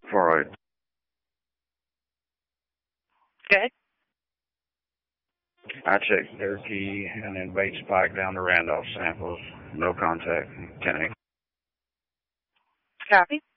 All right. Good. I checked their key and then bait spike down to Randolph samples. No contact. 10 Copy.